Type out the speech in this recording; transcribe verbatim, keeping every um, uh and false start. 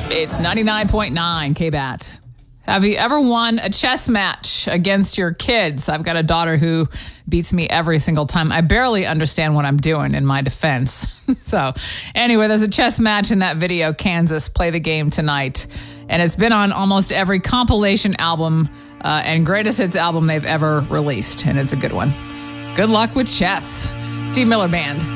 It's ninety-nine point nine K B A T. Have you ever won a chess match against your kids? I've got a daughter who beats me every single time. I barely understand what I'm doing in my defense. So anyway, there's a chess match in that video, Kansas, Play the Game Tonight. And it's been on almost every compilation album uh, and greatest hits album they've ever released. And it's a good one. Good luck with chess. Steve Miller Band.